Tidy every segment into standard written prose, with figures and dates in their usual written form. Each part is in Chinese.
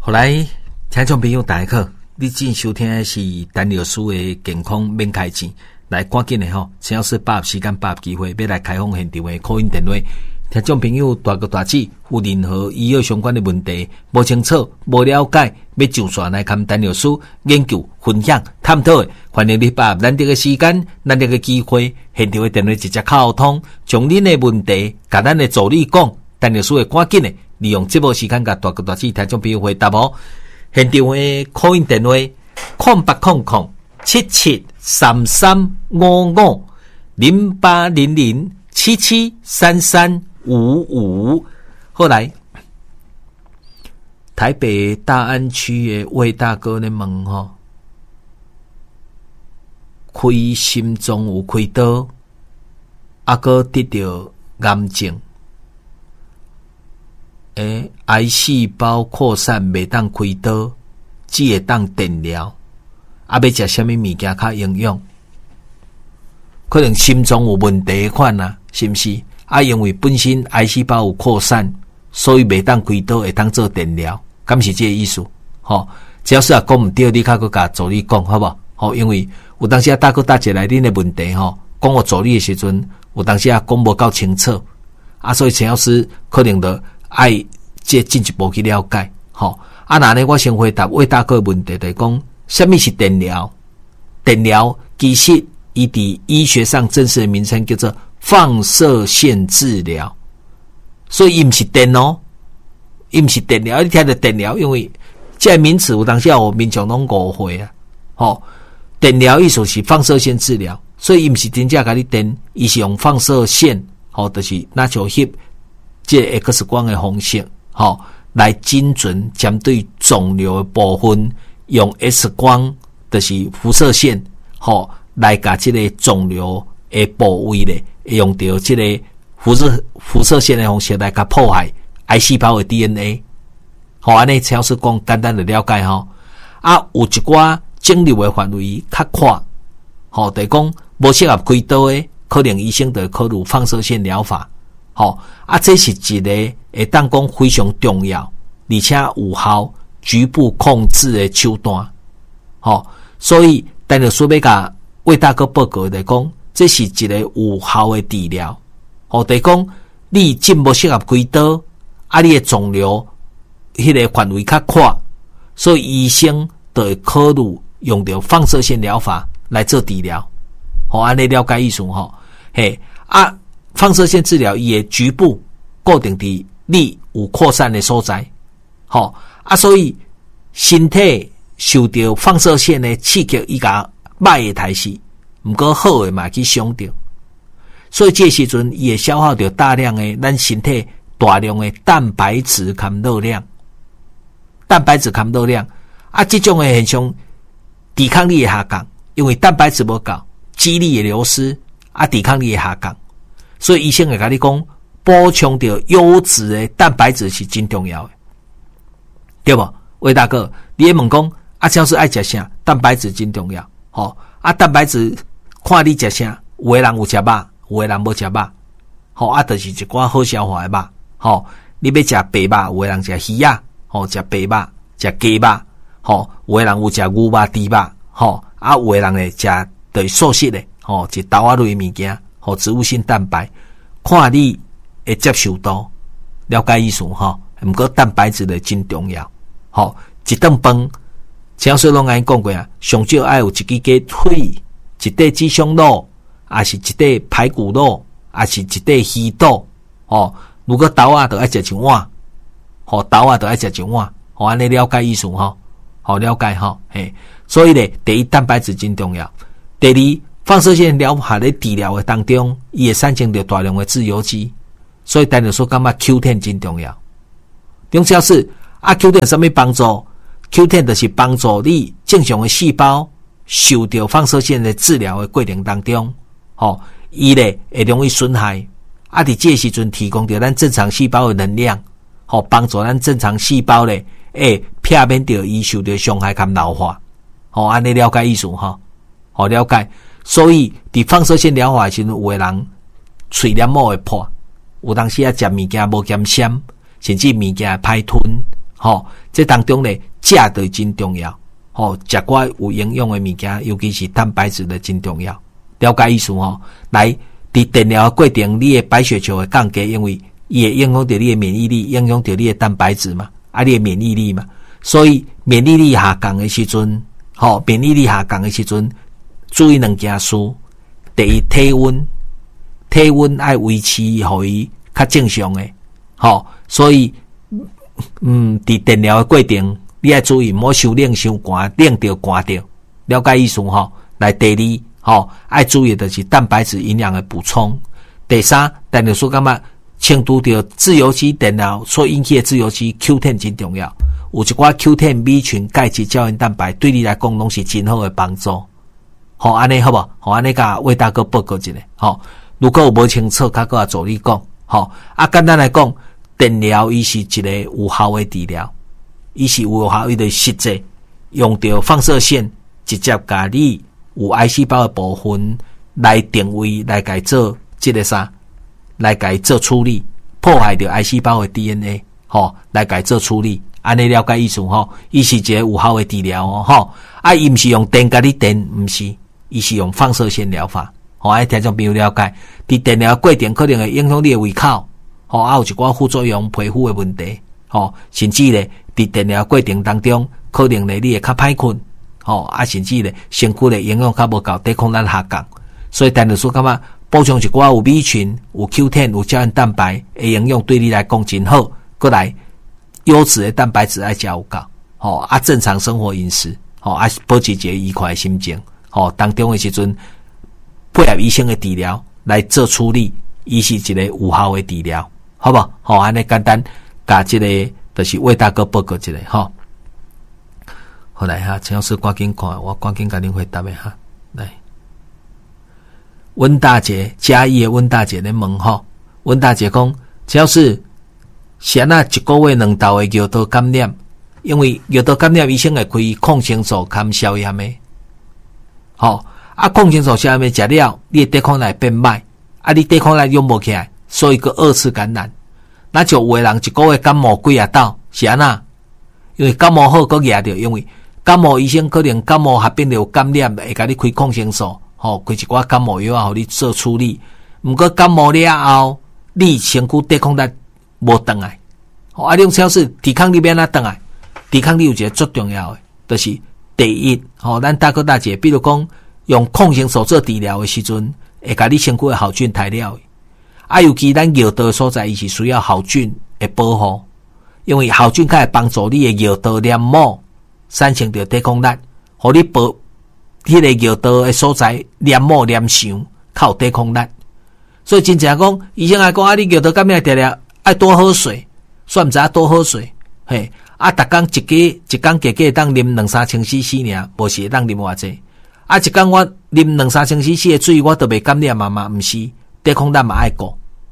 后来听众朋友大家好，你正收听的是陈老师的健康免开钱，来赶紧的吼，只要是把握时间把握机会，要来开放现场的call in电话。听众朋友大哥大姐有任何医药相关的问题，无清楚、无了解，要上线来看陈老师研究、分享、探讨的，欢迎你把握咱这个时间、咱这个机会，现场的电话直接沟通，将恁的问题甲咱的助理讲，陈老师会赶紧的利用这部时间甲大哥大姐听众朋友回答哦。现场的call in电话0800-7733550800-773355。后来台北大安区的魏大哥咧问吼，开心脏有开刀，个得到癌症，癌细胞扩散袂当开刀，只会当电疗，要食什么物件较营养？可能心脏有问题款啊，是不是？因为本身癌细胞有扩散，所以袂当开刀，会当做电疗，敢是这个意思？只要是讲唔对，你较去甲助理讲，好不好？因为有当时大哥大姐来恁的问题讲我助理的时阵，有当时讲无够清楚，所以陈老师可能就爱这进一步去了解，那呢，我先回答魏大哥的问题，就是讲什么是电疗？电疗其实伊伫医学上正式的名称叫做放射线治疗，所以伊毋是电哦，伊毋是电疗，你听着电疗，因为这个名词有当时有民众拢误会啊。电疗意思是放射线治疗，所以伊毋是真正甲你电，伊是用放射线，就是那就翕这 X 光的方式，来精准针对肿瘤的部分，用 X 光就是辐射线，来甲这个肿瘤的部位咧，用到这个辐射线的方式来甲破坏癌细胞的 DNA。安尼超是讲简单的了解有一寡肿瘤的范围较宽，就是讲无适合开刀的，可能医生就会考虑放射线疗法。这是一个会当讲非常重要，而且有效局部控制的手段。所以陈老师要甲魏大哥报告来讲，这是一个有效的治疗。就是讲你真无适合开刀，你的肿瘤迄个范围较宽，所以医生就会考虑用到放射线疗法来做治疗。安尼了解意思放射线治疗伊会局部固定伫你有扩散的所在，所以身体受到放射线的刺激，伊甲歹的代谢，毋过好的嘛去伤到，所以这时阵伊会消耗到大量的咱身体大量的蛋白质含热量，这种的现象，抵抗力会下降，因为蛋白质无够，肌力会流失，抵抗力会下降。所以医生会跟你讲，补充到优质的蛋白质是真重要的，对不？魏大哥，你会问讲，只要是爱吃啥，蛋白质真重要。蛋白质看你吃啥，有的人有吃肉，有的人无吃肉。就是一寡好消化的肉。你要吃白肉，有的人吃鱼啊，吃白肉，吃鸡肉。有的人有吃牛肉、猪肉。有的人呢吃就是素食的，吃豆仔类物件。植物性蛋白，看你会接受度，了解意思不过蛋白质的真重要。一顿饭，像说拢安讲过啊，上少爱有一支鸡腿，一块鸡胸肉，还是一块排骨肉，还是一块鱼肚。如果豆仔就爱食一碗，豆仔就爱食一碗。安尼了解意思了解所以咧，第一蛋白质真重要，第二。放射线疗法在治疗的当中，伊会产生着大量的自由基，所以单就说感觉 Q10 真重要。重要是Q10 什么帮助 ？Q10 就是帮助你正常的细胞受到放射线的治疗的过程当中，伊咧会容易损害，伫这时阵提供着咱正常细胞的能量，帮助咱正常细胞咧避免着伊受到伤害跟老化。安尼了解意思了解。所以伫放射线疗法的时阵，有的人喙黏膜会破，有当时食物件无咸，甚至物件会歹吞， 这当中咧，食就真重要，食寡有营养的物件，尤其是蛋白质的真重要。了解意思来，伫电疗的过程，你的白血球会降低，因为伊会影响到你的免疫力，影响到你的蛋白质嘛，你的免疫力嘛，所以免疫力下降的时阵，免疫力下降的时阵，注意两件事。第一，体温要维持互伊较正常的，所以伫电疗的过程，你要注意莫伤冷伤寒，冷着寒着，了解意思来，第二，要注意的是蛋白质营养的补充。第三，电疗所感觉清除掉自由基电疗所引起的自由基 Q10 真重要，有一寡 Q10 B 群钙质胶原蛋白对你来讲拢是真好的帮助。安尼好不？安尼甲魏大哥报告一下。如果有无清楚，较搁助你讲。简单来讲，电疗伊是一个有效的治疗，伊是有效的实际用到放射线，直接甲你有癌细胞的部分来定位，来改做这个啥，来改做处理，破坏掉癌细胞的 DNA，来改做处理。安尼了解意思伊是一个有效的治疗伊毋是用电甲你电，毋是。伊是用放射线疗法，听众朋友了解。伫电疗过程可能会影响你的胃口，有一寡副作用、皮肤的问题，甚至咧伫电疗过程当中，可能咧你会较歹困，甚至咧身躯咧营养较无够，抵抗力下降。所以电疗所感觉补充一寡有B群、有 Q10、有胶原蛋白的营养，对你来讲真好。过来，优质的蛋白质爱食有够，正常生活饮食，保持一个愉快的心情。当中的时阵，配合医生的治疗来做处理，伊是一个有效的治疗，好不好？安尼简单，甲这个就是魏大哥报告一下好来陈老师赶紧看，我赶紧甲您回答下来。温大姐，嘉义的温大姐咧问温大姐讲，陈老师，是安那一个月2道的尿道感染，因为尿道感染医生会开抗生素抗消炎的。抗生素消炎食了，你的抵抗力变歹，你抵抗力用不起来，所以个二次感染。那就有的人一个月感冒几啊道，是安那？因为感冒好个压着，因为感冒医生可能感冒合并有感染，会甲你开抗生素，开一寡感冒药啊，互你做处理。毋过感冒了后，你身躯抵抗力无转来，这种超市抵抗力变哪转来？抵抗力有一个最重要的，就是第一，咱大哥大姐，比如讲用抗生素做治疗的时阵，会甲你身躯的好菌杀了。尤其咱尿道所在，伊是需要好菌的保护，因为好菌才会帮助你的尿道黏膜产生着抵抗力，互你保迄个尿道的所在黏膜黏上，较有抵抗力。所以真正讲，医生来讲，你尿道感染定定爱多喝水，煞毋知影多喝水，嘿。逐工一工加加当啉2-3千 CC 尔，无是会当啉偌济。一工我啉2-3千 CC 的水，我都袂感染嘛，毋是抵抗力嘛爱顾，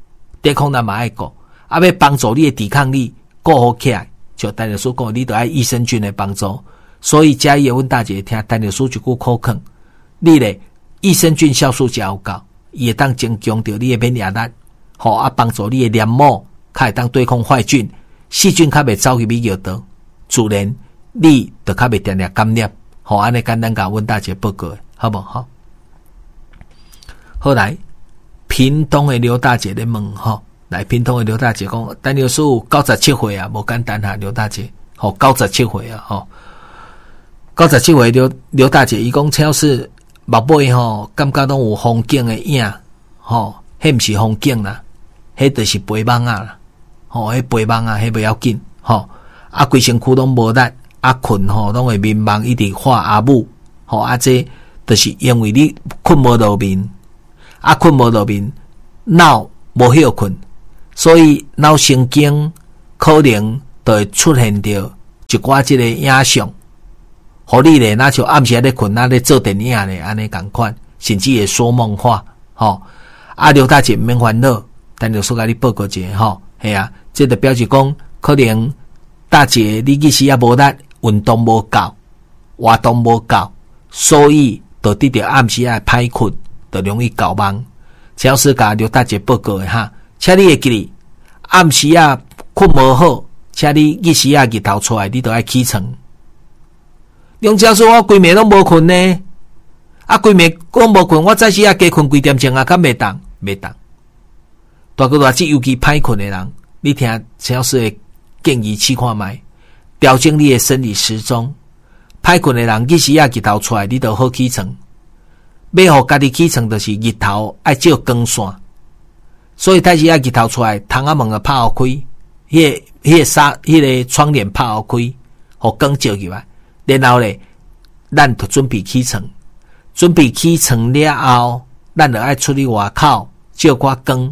要帮助你的抵抗力顾好起来，就陈老师讲，你都爱益生菌的帮助。所以嘉义阮大姐听陈老师一句口劝，你咧益生菌酵素食有够，伊会当增强着你的免疫力，帮助你的黏膜，较会当对抗坏菌。细菌较袂走去你尿道，自然你就较袂定定感染。安尼简单甲阮大姐报告的，好不好？后来屏东的刘大姐咧问来屏东的刘大姐讲，陈老师有97岁啊，无简单哈，刘大姐，97岁啊，97岁刘大姐伊讲，超市目尾感觉拢有风景的影，迄毋是风景啦，迄就是肥蠓啊啦。迄肥蠓啊，迄不要紧，规身躯拢无力，困拢会面盲一直画阿母，这就是因为你困无落眠，困无落眠，脑无休困，所以脑神经可能就会出现着一寡这个影像，互你咧，那就暗时咧困咧做电影咧，安尼共款，甚至会说梦话，刘大姐毋免烦恼，但就说甲你报告一下系啊，这就表示讲，可能大姐你其实也无力，运动无够，活动无够，所以就得着暗时啊歹困，就容易搞梦。只要是甲刘大姐报告的哈，请你会记哩，暗时啊困无好， 请你日时啊日头出来，你都要起床。杨教授，我规暝拢无困呢，啊规暝拢无困，我早时啊加困几点钟啊，敢袂当，袂当。大哥大姐尤其歹困的人，你听陈老师的建议试看卖，调整你的生理时钟。歹困的人日时啊日头出来，你就好起床。要互家己起床，就是日头爱照光线。所以太时啊日头出来，窗仔门啊拍好开，迄个窗帘拍好开，互光照入来。然后咧，咱就准备起床。准备起床了后，咱就爱出去外口照寡光，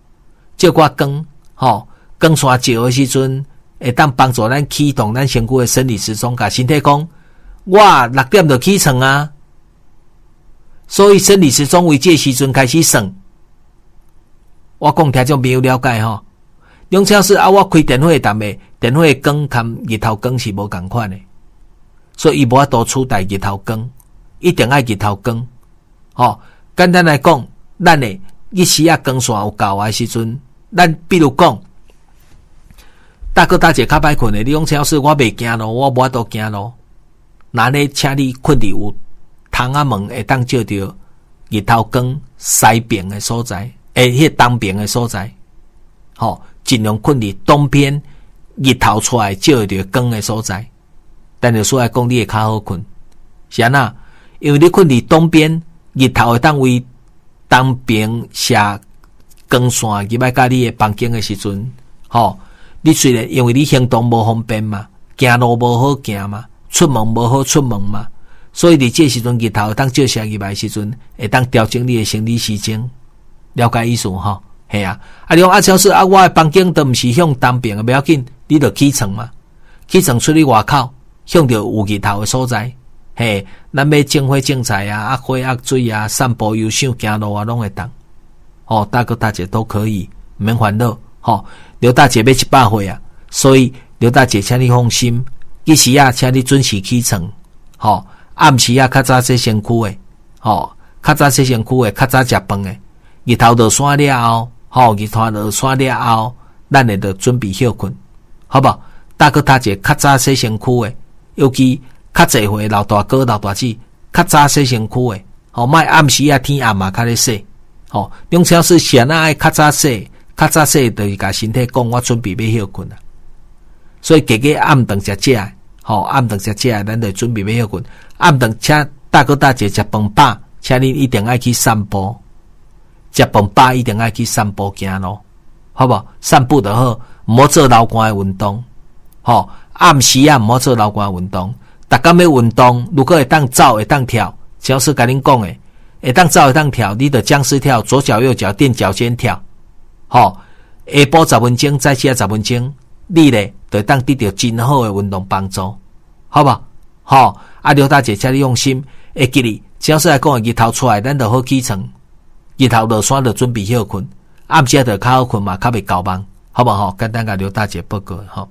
光线照的时阵，会当帮助咱启动咱身躯的生理时钟，甲身体讲，我6点就起床啊。所以生理时钟为这时阵开始算。我讲听众朋友了解吼，用超市啊，我开电火淡的，电火光含日头光是无共款的，所以伊无法度取代日头光，一定爱日头光。简单来讲，咱的日时啊光线有够的时阵，咱比如讲，大哥大姐较歹困的，你用超市我袂惊咯，我无法度惊咯。那呢，请你困伫有窗仔门会当照着日头光西边的所在。迄东边的所在，尽量困伫东边日头出来照着光的所在。但是说来讲，你会较好困，是安那？因为你困伫东边，日头会当为东边射光线入来甲你的房间的时阵，你虽然因为你行动无方便嘛，行路无好行嘛，出门无好出门嘛，所以伫这时阵日头会当照射入来的时阵，会当调整你的生理时钟。了解意思吼，系啊。你讲超市啊，我的房间都毋是向东边的，不要紧，你就起床嘛，起床出去外口，向着有日头的所在。嘿，咱要种花种菜啊，花水啊，散步游赏行路啊，拢会当。大哥大姐都可以，毋免烦恼。刘大姐要100岁啊，所以刘大姐请你放心，日时啊，请你准时起床。暗时啊，较早洗身躯的，较早洗身躯的，较早食饭的。日头落山了后，日头落山了后，咱会就准备休困，好不好？大哥大姐较早洗身躯的，尤其较济岁老大哥老大姐较早洗身躯的，莫暗时啊天暗嘛较咧洗，用超市是安那爱较早洗，就是甲身体讲我准备要休困啦。所以加暗顿食食，暗顿食食，咱就准备要休困。暗顿请大哥大姐食饭饱，请你一定爱去散步。食饭饱一定爱去散步行路，好不好？散步就好，唔好做流汗的运动。暗时啊，唔好做流汗的运动。逐工要运动，如果会当走会当跳，只要是甲恁讲的，会当走会当跳，你就僵尸跳，左脚右脚垫脚尖跳。下晡10分钟，再起10分钟，你咧就会当得到真好的运动帮助，好不好？刘大姐请你用心，会记哩，只要是来讲日头出来，咱就好起床。日头落山就准备休困，暗时就较好困嘛，较袂搞梦，好不好？简单甲刘大姐报告好。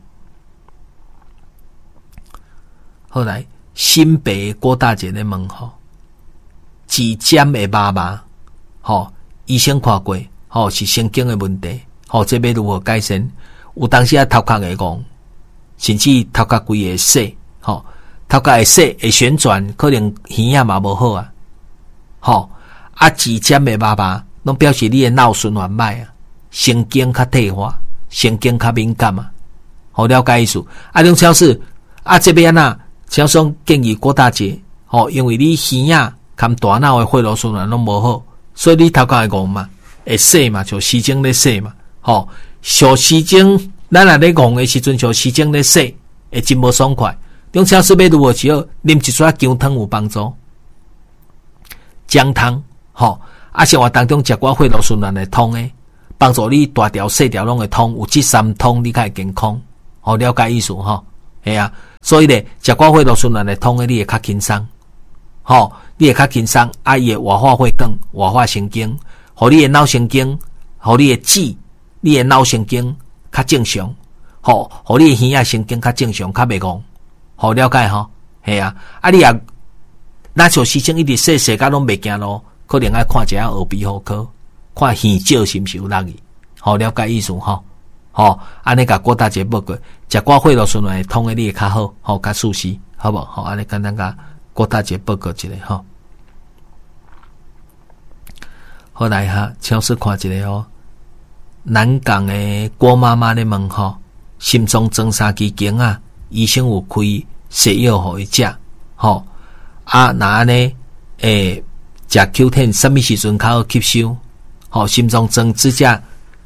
后来新北郭大姐咧问指尖的妈妈，医生看过，是神经的问题，这要如何改善？有当时啊头壳会戆，甚至头壳规会洗，头壳会洗会旋转，可能耳仔嘛无好啊。指尖的爸爸，拢表示你的脑循环歹啊，神经较退化，神经较敏感啊。了解意思？种超市这边啊，超市建议郭大姐，因为你耳仔含大脑的血流循环拢无好，所以你头壳会戆嘛，会洗嘛，就时钟咧洗嘛。小时钟，咱若咧戆的时阵，就时钟咧洗，会真无爽快。种超市要如何只好啉一撮姜汤有帮助，姜汤。生活当中食寡血流循环会通诶，帮助你大条细条拢会通，有这3通你较会健康。了解意思系啊，所以咧食寡血流循环会通诶，你会较轻松。你会较轻松，伊会活化血管、活化神经，互你诶脑神经，互你诶指，你诶脑神经较正常，互你诶耳仔神经较正常，较袂戆。了解系啊，你也那像时钟一直洗甲拢袂行咯。可能要看一下耳鼻喉科，看耳石是毋是有力去，了解意思安尼甲郭大姐报告， 食寡血路循环通的你会较好，吼，较舒适，好无？吼，安尼简单甲郭大姐报告一下吼。好来哈，超市看一下哦。南港的郭妈妈咧问吼，心脏增生期间啊，医生有开西药互伊食，吼啊，那安尼食 Q10 什么时阵较好吸收？吼，心脏装支架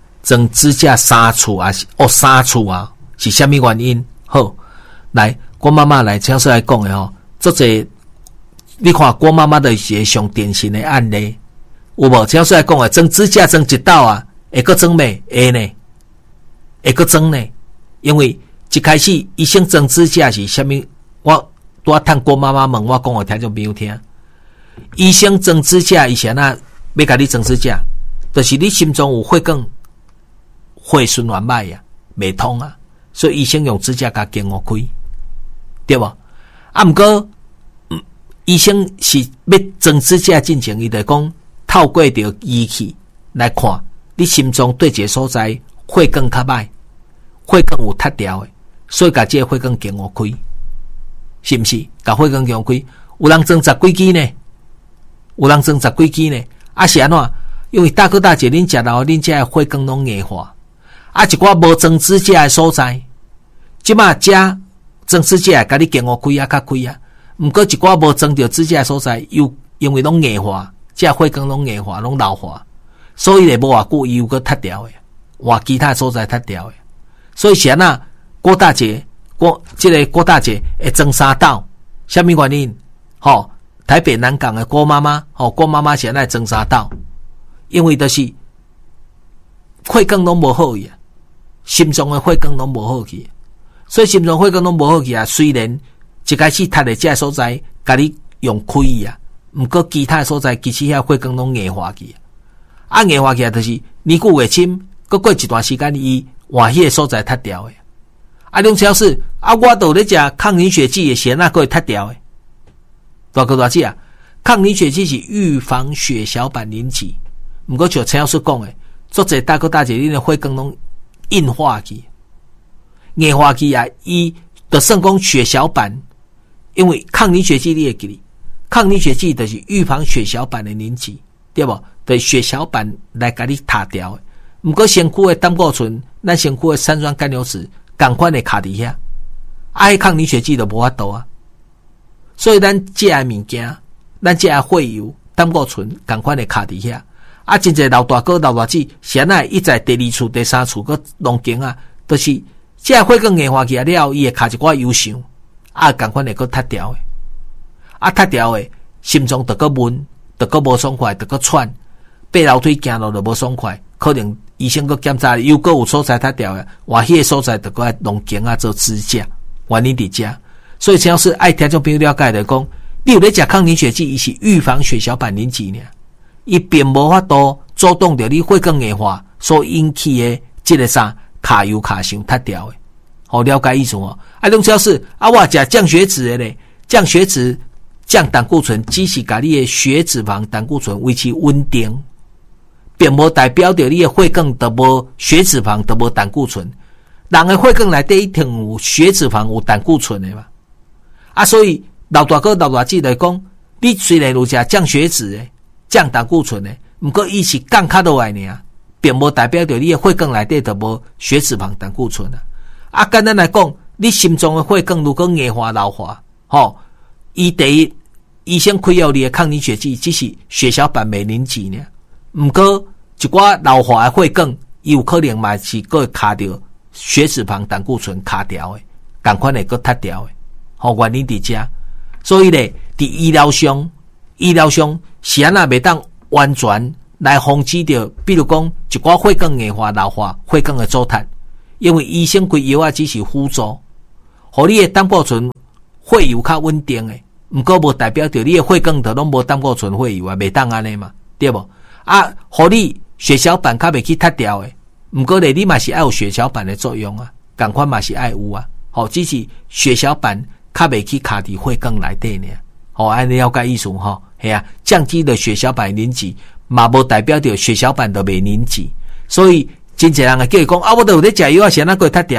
3次啊是3次啊，是虾米原因？好，来郭妈妈来超市来讲的吼，做者你看郭妈妈的一个上典型的案例，有无？超市来讲的装支架装一道啊。会阁装咩？会呢？会阁装呢？因为一开始医生装支架是虾米？我拄趁郭妈妈问我讲互听众朋友听。医生装支架以前啊，要甲你装支架，就是你心脏有血管，血循环歹呀，未通啊，所以医生用支架甲经互开，对无？啊，毋过，医生是要装支架进前，伊就讲透过着仪器来看。你心脏对一个所在血管较歹，血管有塌掉的，所以甲这个血管经互开，是毋是？甲血管经互开，有人装10几支呢，有人装10几支呢。啊是安怎？因为大哥大姐恁食了，恁这血管拢硬化。啊，一寡无装支架的所在，即马遮装支架甲你经互开啊，较开啊。毋过一寡无装着支架的所在，又因为拢硬化，这血管拢硬化，拢老化。所以咧无偌久伊又搁塌掉诶，换其他所在塌掉诶。所以是安那郭大姐，这个郭大姐会装3道，什么原因？吼，台北南港的郭妈妈，吼，郭妈妈是安那装3道，因为就是血管拢无好去啊，心脏的血管拢无好去，所以心脏血管拢无好去啊。虽然一开始塌的这所在，甲你用开啊，毋过其他所在其实遐血管拢硬化去。啊，硬化起来就是年久月深，搁过一段时间伊换迄个所在塌掉诶。啊，两超市啊，我都咧食抗凝血剂诶，是那个会塌掉诶。大哥大姐啊，抗凝血剂是预防血小板凝集，毋过像超市讲诶，做者大哥大姐恁诶血管拢硬化去，硬化去啊，伊就算讲血小板，因为抗凝血剂你会记哩，抗凝血剂就是预防血小板诶凝集，对无？对血小板来甲你塔掉，毋过身躯的胆固醇、咱身躯的三酸甘油酯，共款会卡伫遐，啊，抗凝血剂就无法度啊。所以咱食的物件，咱食的血油、胆固醇，共款会卡伫遐。啊，真侪老大哥、老大姐，先来一在第2次、第3次个弄经啊，都、就是这血管硬化起来了，伊会卡一寡油箱，啊，共款会个塌掉的，啊，塌掉的，心脏就个闷，就个无爽快，就个喘。爬楼梯行路就无爽快，可能医生搁检查又搁有所在塌掉诶，换迄个所在就搁来弄经啊做支架，原因伫遮。所以只要是爱听众朋友了解的讲，你有咧食抗凝血剂，伊是预防血小板凝集呢，伊并无法度阻挡着你血管硬化所引起的这个啥卡油卡伤塌掉诶。好，了解意思哦。啊，两只要是啊，我食降血脂的咧，降血脂、降胆固醇，只是甲你的血脂肪、胆固醇维持稳定。并无代表着你的血管都无血脂肪都无胆固醇，人的血管内底一定有血脂肪有胆固醇的嘛。啊，所以老大哥老大姐来讲，你虽然有食降血脂的、降胆固醇的，毋过伊是降较落来尔，并无代表着你的血管内底都无血脂肪、胆固醇啊。啊，简单来讲，你心脏的血管如果硬化老化，吼，伊第一医生开药你的抗凝血剂只是血小板未凝集呢。毋过一寡老化的血管，伊有可能嘛是个会卡着血脂肪、胆固醇卡掉诶，共款会个塌掉诶。好，原因伫遮，所以咧，伫医疗上是安那袂当完全来防止着，比如讲一寡血管硬化、老化、血管的阻塌，因为医生开药啊只是辅助，互你的胆固醇血油较稳定诶。毋过无代表着你的血管都拢无胆固醇血油啊，袂当安尼嘛，对无？啊，互你血小板较袂去塌掉诶，毋过咧，你嘛是爱有血小板的作用啊，共款嘛是爱有啊。好，只是血小板较袂去卡伫血管内底呢。好，安尼了解意思吼，系啊，降低了血小板凝集，嘛无代表着血小板都袂凝集。所以真侪人会叫伊讲啊，我都有咧食药啊，是安那个塌掉诶，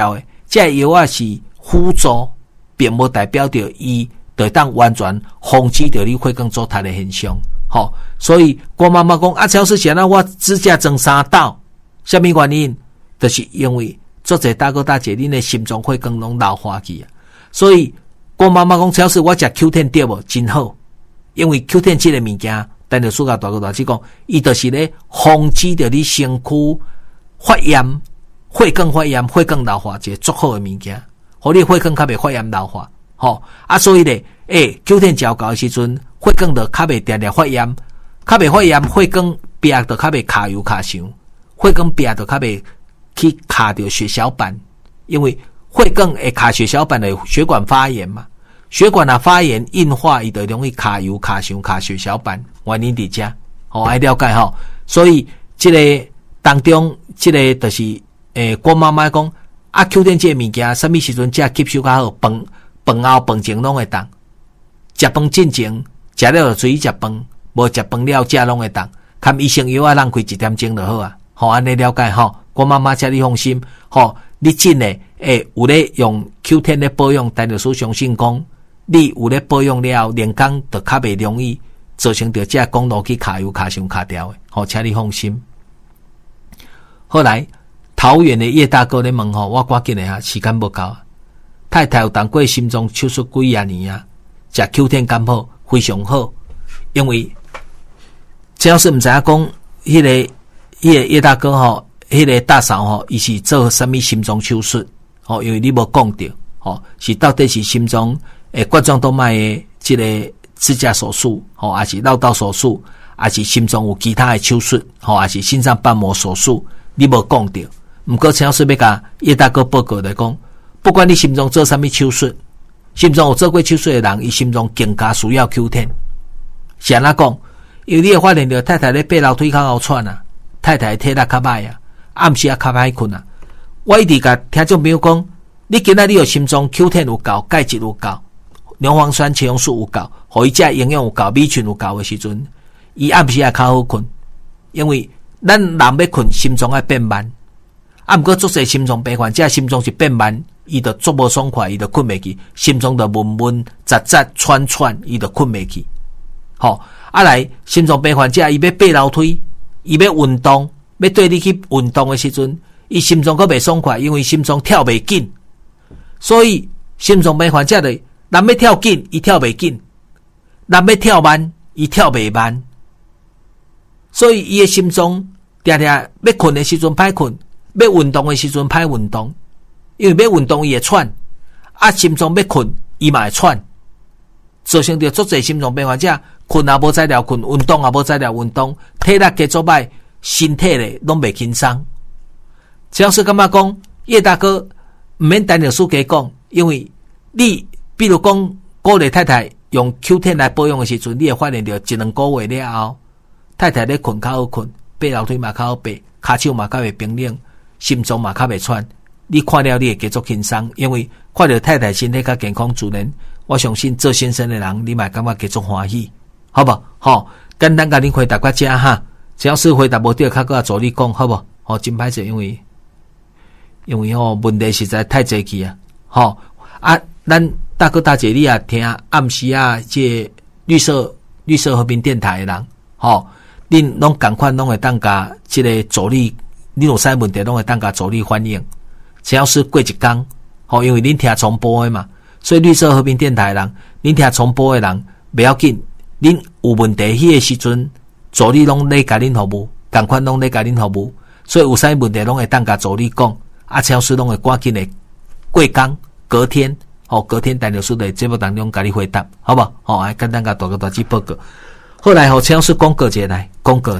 这药啊是辅助，并无代表着伊就当完全防止着你血管阻塞的现象。好，所以郭妈妈讲啊，超市前啊，我指甲长3道，什么原因？就是因为做者大哥大姐，恁的心脏血管拢老化去啊。所以郭妈妈讲，超市我食 Q10 对无？真好，因为 Q10 这个物件，单着暑假大哥大姐讲，伊就是咧防止着你身躯发炎、血管发炎、血管老化一个足好的物件，互你血管较袂发炎老化。吼啊，所以咧，Q10 照到的时阵。血管就较袂定定发炎，较袂发炎，血管壁就较袂卡油卡伤，血管壁就较袂去卡着血小板，因为血管会卡血小板的血管发炎嘛，血管啊发炎硬化，伊就容易卡油卡伤卡血小板，原因伫遮，爱了解吼。所以这个当中，这个就是郭妈妈讲啊 ，Q10 这个物件，什么时阵才吸收较好？饭后饭前拢会当，食饭进前。食了就随意食饭，无食饭了食拢会当。看医生药啊，浪费1点钟就好啊。好，安尼了解吼。我妈妈遮你放心。吼，你真诶，有咧用 Q10 咧保养，但就是相信讲，你有咧保养了，连工就较袂容易造成着这公路去卡油卡伤卡掉诶。好，请你放心。后来桃园的叶大哥咧问吼，我赶紧诶哈，时间无够。太太有当过心脏手术几啊年啊，食 Q10 敢好？非常好，因为只要是唔知影讲，迄个叶大哥吼，迄个大嫂吼，伊是做什么心脏手术？吼，因为你无讲到，吼，是到底是心脏冠状动脉的这个支架手术，吼，还是绕道手术，还是心脏有其他的手术，吼，还是心脏瓣膜手术？你无讲到，毋过只要是要甲叶大哥报告来讲，不管你心脏做什么手术。心脏有做过手术的人，伊心脏更加需要 Q10。是安怎讲？因为你会发现到太太咧爬楼梯较好喘啊，太太体力较歹啊，暗时啊较歹困啊。我一直甲听众朋友讲，你今仔日有心脏 Q10 有够，钙质有够，牛磺酸、茄红素有够，互伊食营养有够，米群有够的时阵，伊暗时也较好困。因为咱人要困，心脏爱变慢。啊，毋过做些心脏病患者，心脏是变慢。伊就足无爽快，伊就困袂去，心脏就闷闷、杂杂、喘喘，伊就困袂去。好，来心脏病患者，伊要爬楼梯，伊要运动，要对你去运动的时阵，伊心脏阁袂爽快，因为心脏跳袂紧，所以心脏病患者的人要跳紧，伊跳袂紧；人要跳慢，伊跳袂慢。所以伊的心脏常常要困的时阵歹困，要运动的时阵歹运动。因为要运动伊会喘，啊心脏要困伊嘛会喘，造成着足侪心脏病患者困也无在了困，运动也无在了运动，体力加足歹，身体咧拢袂轻松。只要是感觉讲叶大哥毋免单着输加讲，因为你比如讲鼓励太太用 Q10 来保养的时阵，你会发现着1-2个月了后，太太咧困较好困，爬楼梯嘛较好爬，骹手嘛较袂冰冷，心脏嘛较袂喘。你看了你会继续轻松，因为看到太太身体较健康自然，我相信做先生的人你嘛感觉继续欢喜，好不好？好，简单甲恁回答到这哈，只要是回答无对，较搁助你讲，好不好？好，真歹势，因为问题实在太济去啊，好啊，咱大哥大姐你也听暗时啊，这绿色和平电台的人，好，恁拢共款拢会当甲这个助理，恁有啥问题拢会当甲助理反映。只要是过一天，因为恁听重播的嘛，所以绿色和平电台的人，恁听重播的人不要紧，恁有问题迄个时阵，助理拢咧甲恁服务，同款拢咧甲恁服务，所以有啥问题拢会当甲助理讲，啊，超市拢会赶紧的过工隔天，隔天陈律师在节目当中甲你回答，好不好？来简单甲大哥大姐报告。后来超市广告一个来广告的，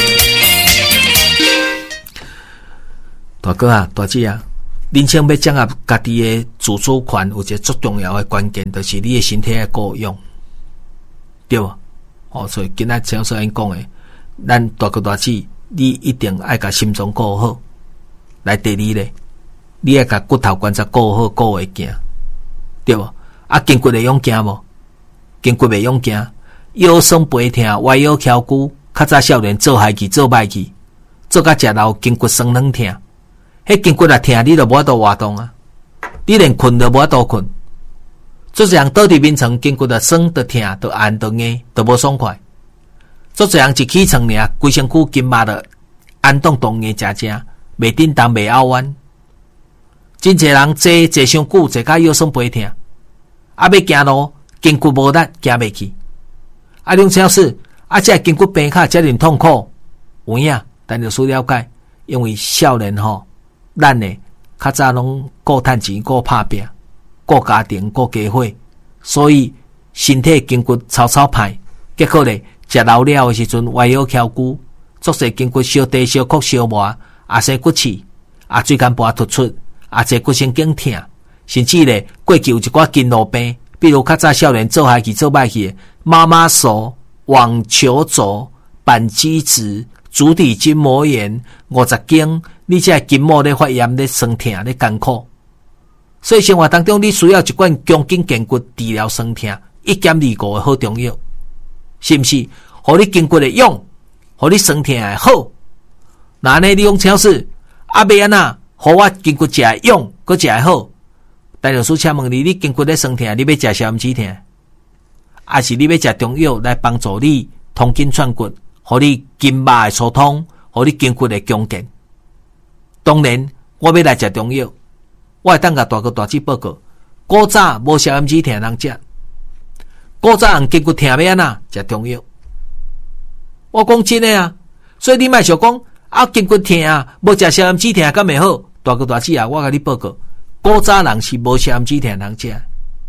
大哥啊，大姐啊。人生要掌握家己的自主权，有一个最重要的关键，就是你的身体的顾养，对吧？所以今仔常说因讲的，咱大哥大姐，你一定爱甲心脏顾好。来第二咧，你爱甲骨头关节顾好，顾会行，对吧？啊，筋骨会用行无？筋骨袂用行，腰酸背痛，歪腰翘骨，较早少年做害去，做歹去，做甲食老筋骨酸软痛。迄筋骨啊疼，你就无法度活动啊！ 你连困都无法度困。做一人倒伫眠床，筋骨就酸、就痛、就按、就硬、就无爽快。做一人一起床尔，规身躯筋肉就按动动硬正正，袂振动、袂拗弯。真侪人坐伤久，坐甲腰酸背痛，要行路，筋骨无力，行袂去。梁超市，这筋骨病卡遮尔痛苦，有影？但就需了解，因为少年咱的较早拢顾趁钱、顾拍拼、顾家庭、顾家伙，所以身体筋骨草歹，结果咧食老了的时阵歪腰翘骨，作势筋骨小低、小曲、小磨，生骨刺，椎间盘突出，坐骨神经痛，甚至咧过去有一寡筋络病，比如较早少年做下去做歹去的妈妈手、网球肘、扳机指、足底筋膜炎、50经，你这筋膜咧发炎、咧酸痛、咧艰苦。所以生活当中，你需要一罐强筋健骨治疗酸痛1.25的好中药，是不是？互你筋骨的用，互你酸痛的好。那呢，你用超市要安怎？互我筋骨食的用，佮食的好。陈老师请问你筋骨咧酸痛，你要食消炎止痛，还是你要食中药来帮助你通筋串骨，互你筋肉的疏通，互你筋骨的强健？当然，我要来食中药。我会当甲大哥大姐报告，古早无消炎止痛人食，古早人筋骨痛要安怎食中药？我讲真诶啊，所以你莫想讲筋骨痛无食消炎止痛敢袂好？大哥大姐我甲你报告，古早人是无消炎止痛人食，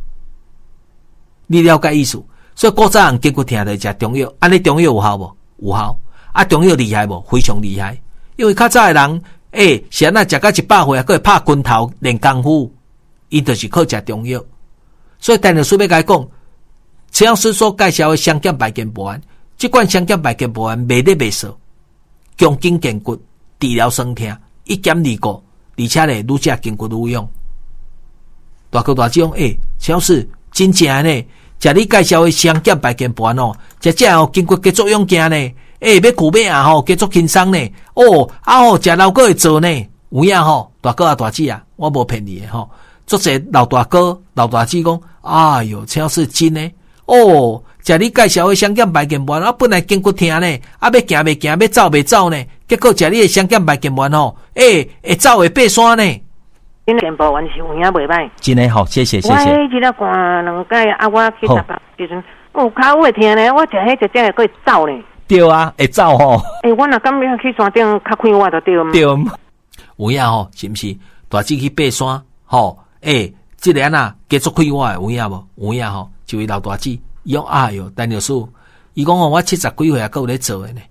你了解意思？所以古早人筋骨痛就食中药，安尼中药有效无？有效。中药厉害无？非常厉害，因为较早诶人。是安那食到100岁，还会拍拳头练功夫，伊就是靠食中药。所以陈老师要甲伊讲，陈老师所介绍的双减白健补丸，这款双减白健补丸卖得袂少，强筋健骨，治疗酸痛，1.25，而且咧愈食筋骨愈用。大哥大姐讲，陈老师真正呢，食你介绍的双减白健补丸食筋骨嘅作用行呢。要苦尾加足轻松呢。食老哥会做呢。有影大哥大姐我无骗你的足侪老大哥老大姐讲，哎哟，陈老师真呢。食你介绍的双减白健补丸，本来筋骨痛呢，要行袂行，要走袂走呢，结果食你的双减白健补丸会走会爬山呢。 健健补丸是有影袂歹， 真的好，谢谢。我迄日看2摆我去台北时阵，骹会痛呢，我食迄只会会走呢。 对啊，会走我若敢要去山顶较快我就对。 对，有影是毋是？大姐去爬山这个加速快我有影无？有影一位老大姐，伊讲哎哟，陈老师，伊讲我70几岁还有咧做诶呢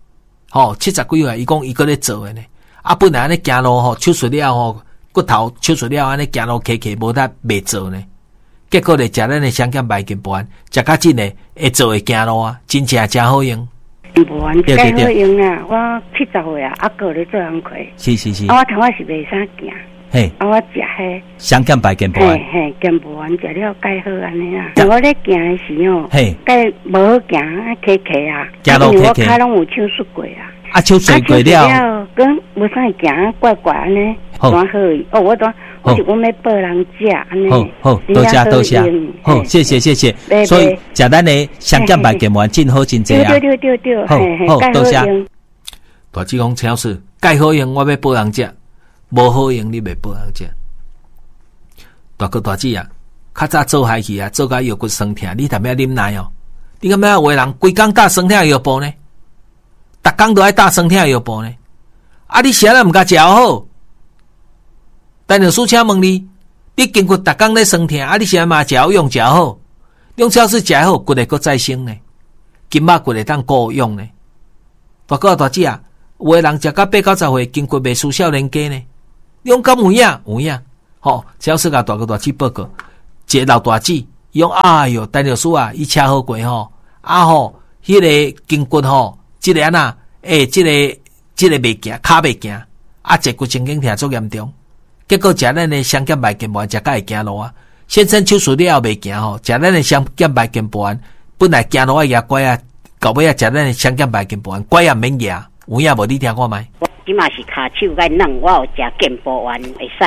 ，70几岁，伊讲伊搁咧做诶呢。本来安尼行路手术了骨头手术了安尼行路骑无得袂做呢。结果咧食咱诶双减白健补丸，食较真诶会做会行路真正真好用。 补丸介好用我70岁还咧做工课。 是。 我头仔是袂使行。我食迄双减白健补丸。 健补丸食了介好安尼我咧行诶时介无好行，骑行路因为我骹拢有手术过手术过了， 跟无啥行怪怪安尼，好我当。我要报人食安尼， 好，多谢，好，谢谢。所以食咱的双减白健补丸真好真济对， 好，多谢。大姐讲陈老师，介好用我要报人食，无好用你袂报人食。大哥大姐较早做下去做甲腰骨酸痛，你特别啉奶你感觉有个人规工打酸痛药补呢？逐工都爱打酸痛药补呢？你啥人毋甲食好？陈老师请问你筋骨逐工咧酸痛，你是安嘛食好用食好？用超市食好，骨会搁再生呢，筋肉骨会当顾用呢。大哥大姐有个人食到8、90岁，筋骨袂输少年家呢。你讲敢有影？有影。超市甲大哥大姐报告，一个老大姐，伊讲哎哟，陈老师伊车好过迄个筋骨即个即个袂行，骹袂行，坐骨神经痛足严重。结果食咱的双减白健补丸食甲会行路先生手术了后袂行食咱的双减白健补丸，本来行路牙拐到尾食咱的双减白健补丸，拐也免牙，有影无？你听看觅？ 我即嘛是骹手甲弄，我有食健补丸会使，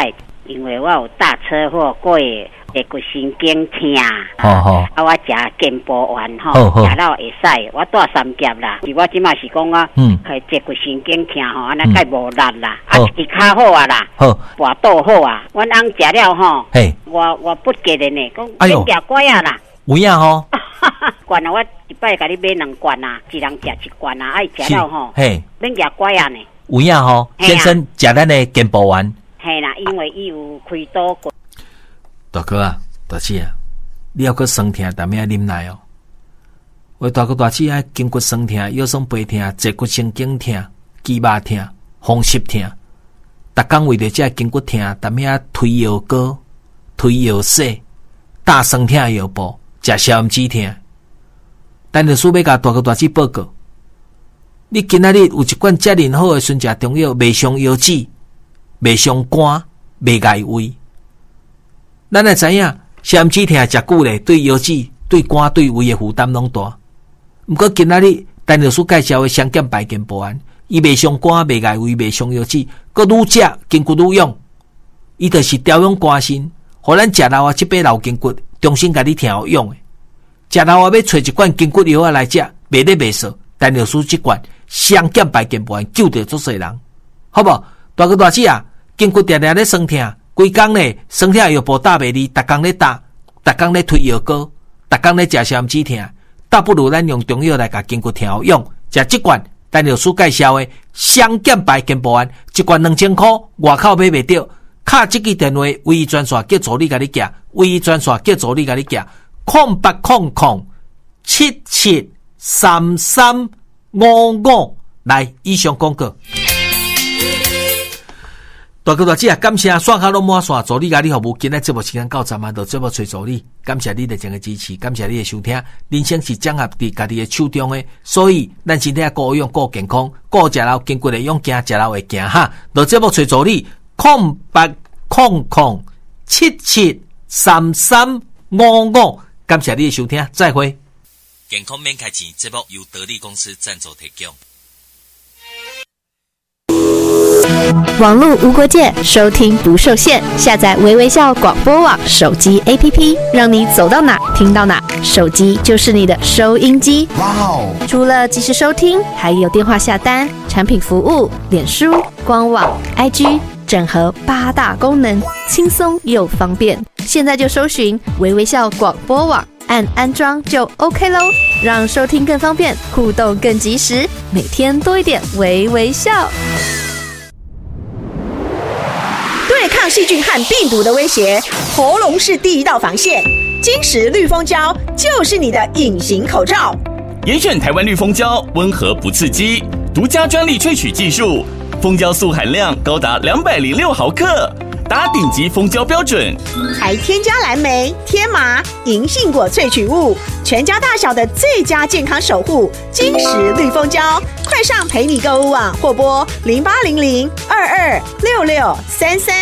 因为我有大车祸过的。会骨神经痛，我食健保丸食了会使，我带3夹啦。我即马是讲我，系骨神经痛安尼介无力啦，一骹好啊啦，跋倒好啊。阮翁食了我不记得呢，讲免食乖啊啦， 有影吼， 罐啊，我一摆甲你买2罐啊，一人食1罐啊，食了免食乖啊呢， 有影吼，先生食咱的健保丸， 嘿啦，因为伊有开刀过。 大哥啊，大姐啊，你要搁酸痛，但要忍耐哦。为大哥大姐爱筋骨酸痛、腰酸背痛、坐骨神经痛、肌肉痛、风湿痛，逐工为着这筋骨痛，但要推药膏、推药洗、打酸痛药布、食消炎止痛。但律师要甲大哥大姐报告，你今仔日有一罐遮尔好的纯食中药，袂伤腰子，袂伤肝，袂碍胃。咱也知影，消炎止痛食久咧，对腰子、对肝、对胃的负担拢大。毋过今仔日陈律师介绍的双减白健保丸，伊袂伤肝、袂碍胃、袂伤腰子，佮愈食筋骨愈勇。伊就是调养肝肾，互咱食老啊即把老筋骨重新甲你听好用的。食老啊要找一罐筋骨药啊来食，袂咧袂少。陈律师即罐双减白健保丸救着足侪人，好无？大哥大姐啊，筋骨常常咧酸痛。规工咧，酸痛药布打袂离，逐工咧打，逐工咧推药膏，逐工咧食消炎止痛，倒不如咱用中药来甲筋骨调用。食即罐陈律师介绍的双减白健保丸，一罐2000块，外口买袂到。敲即个电话，唯一专线叫助理甲你寄，唯一专线叫助理甲你寄，0800773355。来，以上广告。大哥大姐啊，感谢刷卡拢满线，助理甲你服务。今日节目时间到站啊，到节目找助理。感谢你的整个支持，感谢你的收听。人生是掌握伫家己的手中的，所以咱身体顾用顾健康，顾食老筋骨的用行，食老会行哈。到节目找助理，0800773355。感谢你的收听，再会。健康免开钱，节目由得力公司赞助提供。 网络无国界，收听不受限。下载微微笑广播网手机 APP， 让你走到哪听到哪，手机就是你的收音机。哇哦！除了即时收听，还有电话下单、产品服务、脸书、官网、IG， 整合8大功能，轻松又方便。现在就搜寻微微笑广播网，按安装就 OK 咯，让收听更方便，互动更及时，每天多一点微微笑。 对抗细菌和病毒的威胁，喉咙是第一道防线。金石绿蜂胶就是你的隐形口罩。 严选台湾绿蜂胶，温和不刺激，独家专利萃取技术，蜂胶素含量高达206毫克，达顶级蜂胶标准。 还添加蓝莓、天麻、银杏果萃取物，全家大小的最佳健康守护。金石绿蜂胶，快上陪你购物网或拨0800226633。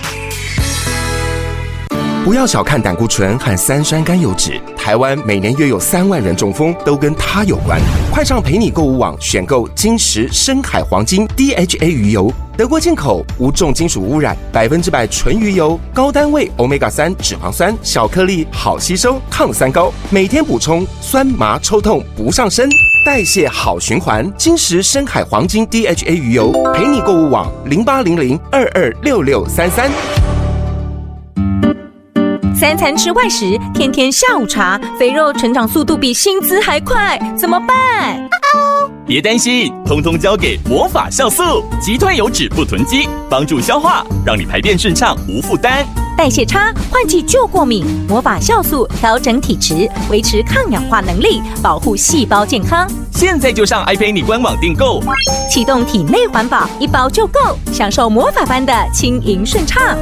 不要小看胆固醇和3酸甘油酯，台湾每年约有3万人中风，都跟它有关。快上陪你购物网选购金石深海黄金 DHA 鱼油，德国进口，无重金属污染，100%纯鱼油，高单位 Omega-3 脂肪酸，小颗粒，好吸收，抗酸高，每天补充，酸麻抽痛不上身，代谢好循环。金石深海黄金 DHA 鱼油，陪你购物网0800226633。 3餐吃外食，天天下午茶，肥肉成长速度比薪资还快，怎么办？ 别担心，通通交给魔法酵素，击退油脂不囤积，帮助消化，让你排便顺畅无负担。 代谢差，换季就过敏，魔法酵素调整体质，维持抗氧化能力，保护细胞健康。 现在就上爱陪你官网订购， 启动体内环保，1包就够，享受魔法般的轻盈顺畅。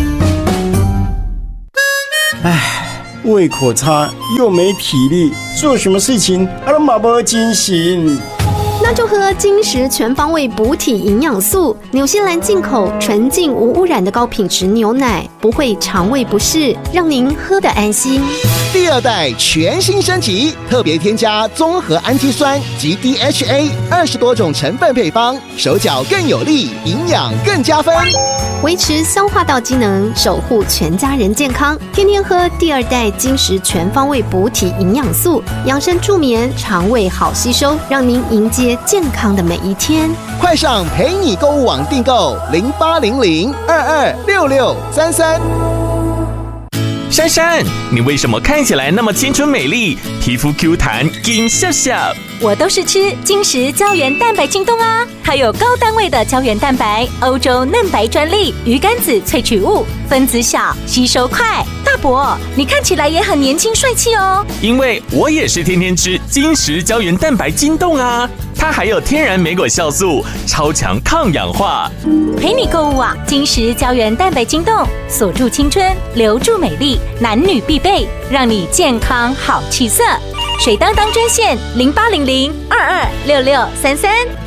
胃口差又没体力，做什么事情都没精神。 那就喝金石全方位补体营养素，纽西兰进口纯净无污染的高品质牛奶，不会肠胃不适，让您喝得安心。 第2代全新升级，特别添加综合氨基酸及 DHA 20多种成分配方，手脚更有力，营养更加分。 维持消化道机能，守护全家人健康。天天喝第2代金石全方位补体营养素，养生助眠，肠胃好吸收，让您迎接健康的每一天。 快上陪你购物网订购0800226633。 珊珊，你为什么看起来那么清纯美丽，皮肤 Q 弹，金笑笑？ 我都是吃金石胶原蛋白晶冻啊，它有高单位的胶原蛋白，欧洲嫩白专利，鱼肝子萃取物，分子小，吸收快。大伯，你看起来也很年轻帅气哦。 因为我也是天天吃金石胶原蛋白晶冻啊，它还有天然莓果酵素，超强抗氧化。 陪你购物网，金石胶原蛋白晶冻，锁住青春，留住美丽，男女必备，让你健康好气色。水当当专线0800226633。